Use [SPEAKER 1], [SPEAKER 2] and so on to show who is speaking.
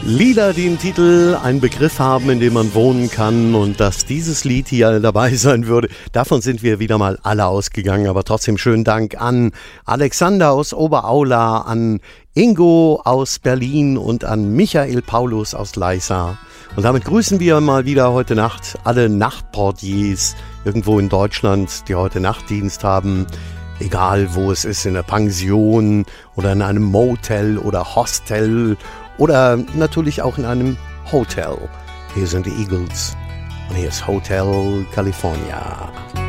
[SPEAKER 1] Lieder, die im Titel einen Begriff haben, in dem man wohnen kann, und dass dieses Lied hier dabei sein würde, davon sind wir wieder mal alle ausgegangen. Aber trotzdem schönen Dank an Alexander aus Oberaula, an Ingo aus Berlin und an Michael Paulus aus Leisa. Und damit grüßen wir mal wieder heute Nacht alle Nachtportiers irgendwo in Deutschland, die heute Nachtdienst haben. Egal wo es ist, in der Pension oder in einem Motel oder Hostel oder natürlich auch in einem Hotel. Hier sind die Eagles und hier ist Hotel California.